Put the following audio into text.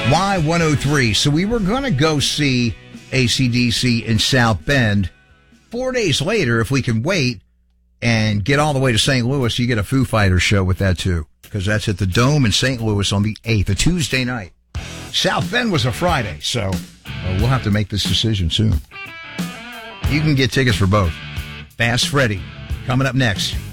Y103. So we were going to go see AC/DC in South Bend. 4 days later, if we can wait and get all the way to St. Louis, you get a Foo Fighters show with that too, because that's at the Dome in St. Louis on the 8th, a Tuesday night. South Bend was a Friday, so we'll have to make this decision soon. You can get tickets for both. Fast Freddy coming up next.